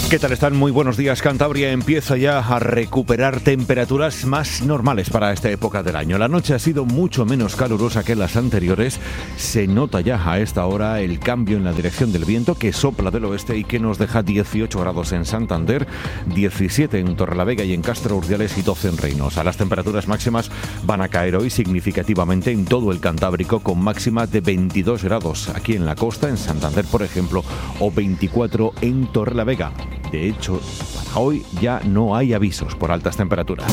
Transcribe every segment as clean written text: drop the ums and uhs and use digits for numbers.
¿Qué tal están? Muy buenos días. Cantabria empieza ya a recuperar temperaturas más normales para esta época del año. La noche ha sido mucho menos calurosa que las anteriores. Se nota ya a esta hora el cambio en la dirección del viento que sopla del oeste y que nos deja 18 grados en Santander, 17 en Torrelavega y en Castro Urdiales y 12 en Reinosa. Las temperaturas máximas van a caer hoy significativamente en todo el Cantábrico, con máxima de 22 grados aquí en la costa, en Santander por ejemplo, o 24 en Torrelavega. De hecho, para hoy ya no hay avisos por altas temperaturas.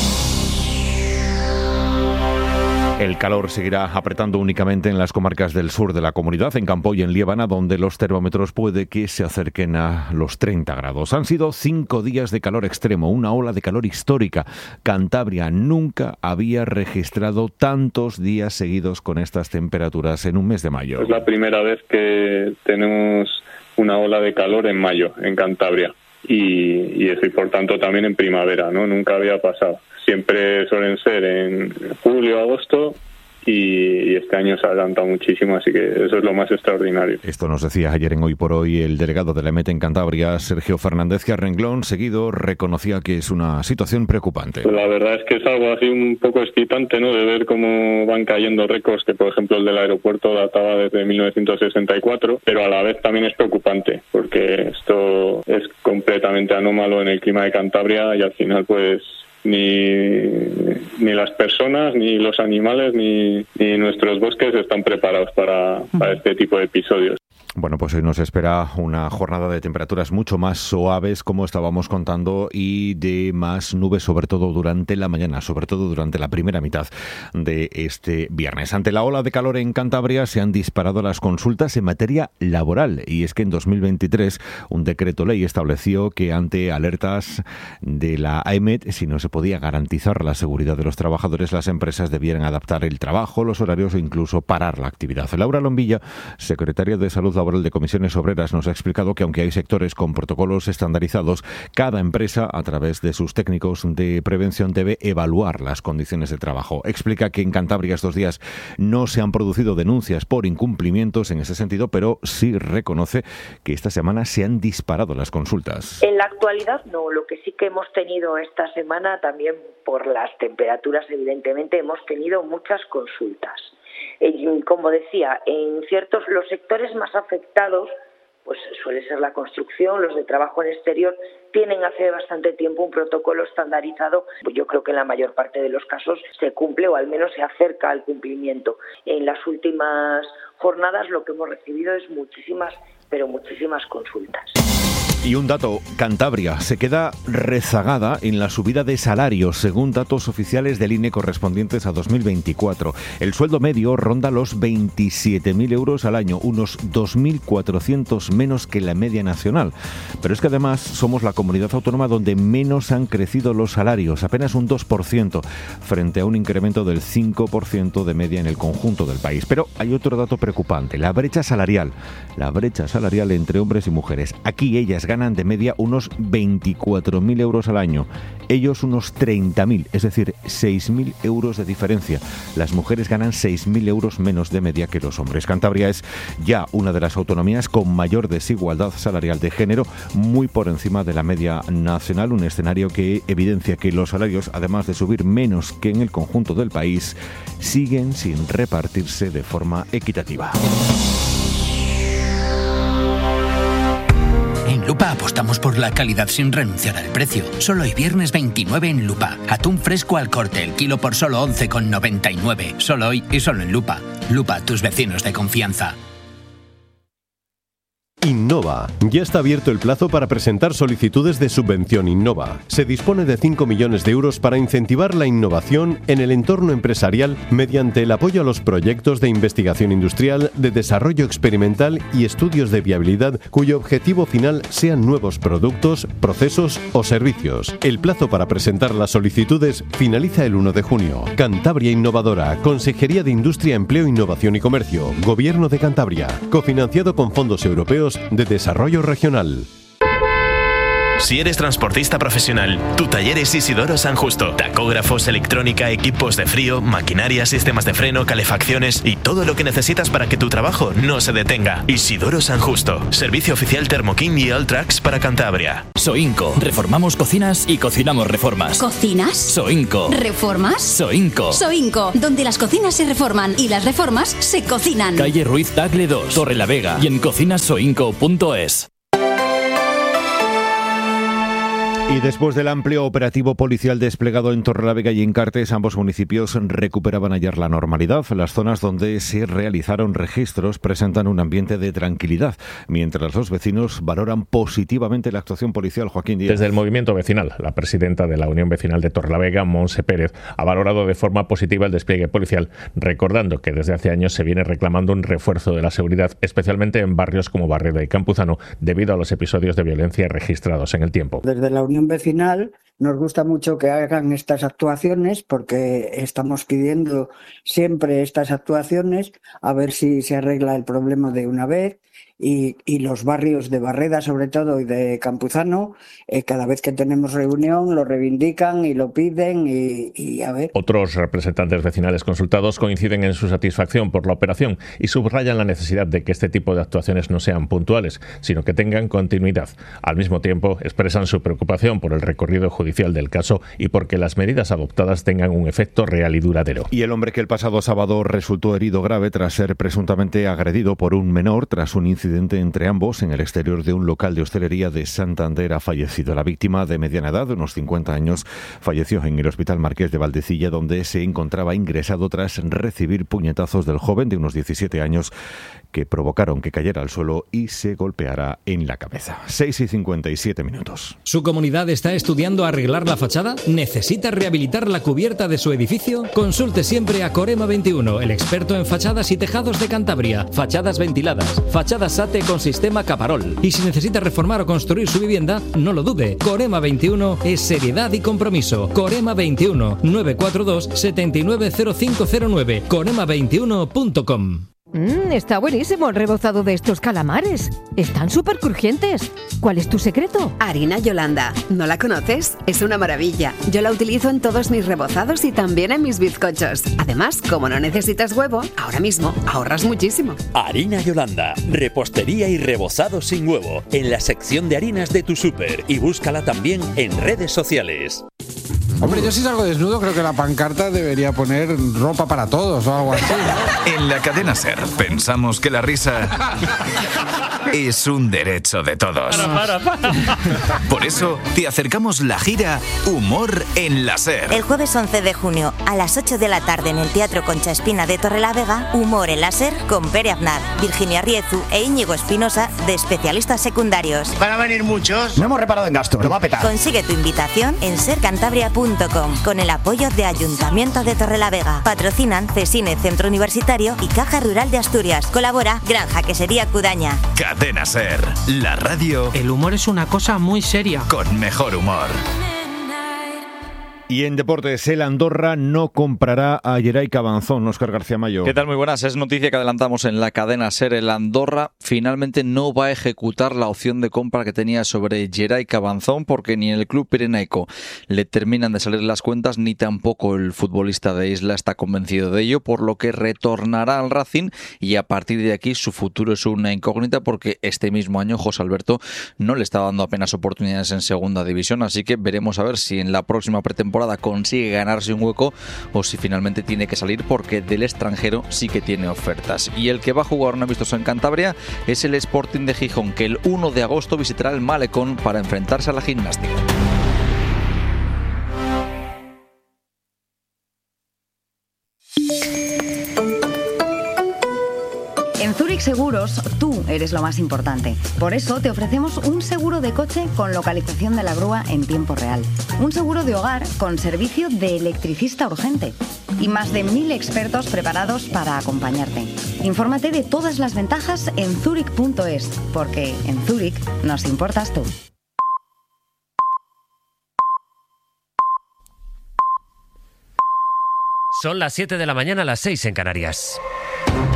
El calor seguirá apretando únicamente en las comarcas del sur de la comunidad, en Campo y en Liébana, donde los termómetros puede que se acerquen a los 30 grados. Han sido 5 días de calor extremo, una ola de calor histórica. Cantabria nunca había registrado tantos días seguidos con estas temperaturas en un mes de mayo. Es la primera vez que tenemos una ola de calor en mayo en Cantabria y eso, y por tanto también en primavera, ¿no? Nunca había pasado. Siempre suelen ser en julio, agosto, y este año se ha adelantado muchísimo, así que eso es lo más extraordinario. Esto nos decía ayer en Hoy por Hoy el delegado de la EMET en Cantabria, Sergio Fernández, que a renglón seguido reconocía que es una situación preocupante. Pues la verdad es que es algo así un poco excitante, ¿no?, de ver cómo van cayendo récords, que por ejemplo el del aeropuerto databa desde 1964, pero a la vez también es preocupante, porque esto es completamente anómalo en el clima de Cantabria y al final pues ni las personas, ni los animales, ni nuestros bosques están preparados para este tipo de episodios. Bueno, pues hoy nos espera una jornada de temperaturas mucho más suaves, como estábamos contando, y de más nubes, sobre todo durante la mañana, sobre todo durante la primera mitad de este viernes. Ante la ola de calor en Cantabria se han disparado las consultas en materia laboral, y es que en 2023 un decreto ley estableció que ante alertas de la AEMET, si no se podía garantizar la seguridad de los trabajadores, las empresas debieran adaptar el trabajo, los horarios o incluso parar la actividad. Laura Lombilla, secretaria de Salud Laboral de Comisiones Obreras, nos ha explicado que aunque hay sectores con protocolos estandarizados, cada empresa, a través de sus técnicos de prevención, debe evaluar las condiciones de trabajo. Explica que en Cantabria estos días no se han producido denuncias por incumplimientos en ese sentido, pero sí reconoce que esta semana se han disparado las consultas. En la actualidad no, lo que sí que hemos tenido esta semana, también por las temperaturas evidentemente, hemos tenido muchas consultas. Como decía, en los sectores más afectados, pues suele ser la construcción, los de trabajo en exterior, tienen hace bastante tiempo un protocolo estandarizado. Yo creo que en la mayor parte de los casos se cumple o al menos se acerca al cumplimiento. En las últimas jornadas lo que hemos recibido es muchísimas consultas. Y un dato, Cantabria se queda rezagada en la subida de salarios, según datos oficiales del INE correspondientes a 2024. El sueldo medio ronda los 27.000 euros al año, unos 2.400 menos que la media nacional. Pero es que además somos la comunidad autónoma donde menos han crecido los salarios, apenas un 2%, frente a un incremento del 5% de media en el conjunto del país. Pero hay otro dato preocupante, la brecha salarial entre hombres y mujeres. Aquí ellas ganan de media unos 24.000 euros al año, ellos unos 30.000, es decir, 6.000 euros de diferencia. Las mujeres ganan 6.000 euros menos de media que los hombres. Cantabria es ya una de las autonomías con mayor desigualdad salarial de género, muy por encima de la media nacional, un escenario que evidencia que los salarios, además de subir menos que en el conjunto del país, siguen sin repartirse de forma equitativa. En Lupa apostamos por la calidad sin renunciar al precio. Solo hoy viernes 29 en Lupa. Atún fresco al corte, el kilo por solo 11,99. Solo hoy y solo en Lupa. Lupa, tus vecinos de confianza. Innova. Ya está abierto el plazo para presentar solicitudes de subvención Innova. Se dispone de 5 millones de euros para incentivar la innovación en el entorno empresarial mediante el apoyo a los proyectos de investigación industrial, de desarrollo experimental y estudios de viabilidad cuyo objetivo final sean nuevos productos, procesos o servicios. El plazo para presentar las solicitudes finaliza el 1 de junio. Cantabria Innovadora, Consejería de Industria, Empleo, Innovación y Comercio, Gobierno de Cantabria, cofinanciado con fondos europeos de desarrollo regional. Si eres transportista profesional, tu taller es Isidoro San Justo. Tacógrafos, electrónica, equipos de frío, maquinaria, sistemas de freno, calefacciones y todo lo que necesitas para que tu trabajo no se detenga. Isidoro San Justo. Servicio oficial Thermoking y Alltrax para Cantabria. Soinco. Reformamos cocinas y cocinamos reformas. ¿Cocinas? Soinco. ¿Reformas? Soinco. Soinco, donde las cocinas se reforman y las reformas se cocinan. Calle Ruiz Tagle 2, Torrelavega y en cocinasoinco.es. Y después del amplio operativo policial desplegado en Torrelavega y en Cartes, ambos municipios recuperaban ayer la normalidad. Las zonas donde se realizaron registros presentan un ambiente de tranquilidad, mientras los vecinos valoran positivamente la actuación policial. Joaquín Díaz. Desde el movimiento vecinal, la presidenta de la Unión Vecinal de Torrelavega, Montse Pérez, ha valorado de forma positiva el despliegue policial, recordando que desde hace años se viene reclamando un refuerzo de la seguridad, especialmente en barrios como Barreda y Campuzano, debido a los episodios de violencia registrados en el tiempo. Desde la Unión Vecinal nos gusta mucho que hagan estas actuaciones porque estamos pidiendo siempre estas actuaciones a ver si se arregla el problema de una vez. Y los barrios de Barreda, sobre todo, y de Campuzano, cada vez que tenemos reunión lo reivindican y lo piden y a ver. Otros representantes vecinales consultados coinciden en su satisfacción por la operación y subrayan la necesidad de que este tipo de actuaciones no sean puntuales, sino que tengan continuidad. Al mismo tiempo, expresan su preocupación por el recorrido judicial del caso y porque las medidas adoptadas tengan un efecto real y duradero. Y el hombre que el pasado sábado resultó herido grave tras ser presuntamente agredido por un menor tras un incidente entre ambos en el exterior de un local de hostelería de Santander ha fallecido. La víctima, de mediana edad, de unos 50 años, falleció en el Hospital Marqués de Valdecilla, donde se encontraba ingresado tras recibir puñetazos del joven de unos 17 años que provocaron que cayera al suelo y se golpeara en la cabeza. 6:57. ¿Su comunidad está estudiando arreglar la fachada? ¿Necesita rehabilitar la cubierta de su edificio? Consulte siempre a Corema 21, el experto en fachadas y tejados de Cantabria. Fachadas ventiladas, fachadas SATE con sistema Caparol. Y si necesita reformar o construir su vivienda, no lo dude. Corema 21 es seriedad y compromiso. Corema 21 942 790509. Corema21.com. Está buenísimo el rebozado de estos calamares. Están súper crujientes. ¿Cuál es tu secreto? Harina Yolanda. ¿No la conoces? Es una maravilla. Yo la utilizo en todos mis rebozados y también en mis bizcochos. Además, como no necesitas huevo, ahora mismo ahorras muchísimo. Harina Yolanda. Repostería y rebozado sin huevo. En la sección de harinas de tu súper. Y búscala también en redes sociales. Hombre, yo si salgo desnudo creo que la pancarta debería poner ropa para todos o algo así, ¿no? En la cadena SER pensamos que la risa es un derecho de todos. Para. Por eso te acercamos la gira Humor en la SER. El jueves 11 de junio a las 8 de la tarde en el Teatro Concha Espina de Torrelavega, Humor en la SER con Pere Aznar, Virginia Riezu e Íñigo Espinosa de especialistas secundarios. ¿Van a venir muchos? No hemos reparado en gasto, lo va a petar. Consigue tu invitación en sercantabria.com con el apoyo de Ayuntamiento de Torrelavega. Patrocinan Cesine Centro Universitario y Caja Rural de Asturias. Colabora Granja Quesería Cudaña. Cadena SER, la radio. El humor es una cosa muy seria. Con mejor humor. Y en deportes, el Andorra no comprará a Gerai Cabanzón. Óscar García Mayo. ¿Qué tal? Muy buenas. Es noticia que adelantamos en la cadena SER. El Andorra finalmente no va a ejecutar la opción de compra que tenía sobre Gerai Cabanzón porque ni en el club pirenaico le terminan de salir las cuentas ni tampoco el futbolista de Isla está convencido de ello, por lo que retornará al Racing y a partir de aquí su futuro es una incógnita porque este mismo año José Alberto no le está dando apenas oportunidades en segunda división, así que veremos a ver si en la próxima pretemporada consigue ganarse un hueco o si finalmente tiene que salir porque del extranjero sí que tiene ofertas. Y el que va a jugar un amistoso en Cantabria es el Sporting de Gijón, que el 1 de agosto visitará el Malecón para enfrentarse a la Gimnástica. En Zurich Seguros, tú eres lo más importante. Por eso te ofrecemos un seguro de coche con localización de la grúa en tiempo real. Un seguro de hogar con servicio de electricista urgente. Y más de 1000 expertos preparados para acompañarte. Infórmate de todas las ventajas en zurich.es, porque en Zurich nos importas tú. Son las 7 de la mañana, las 6 en Canarias.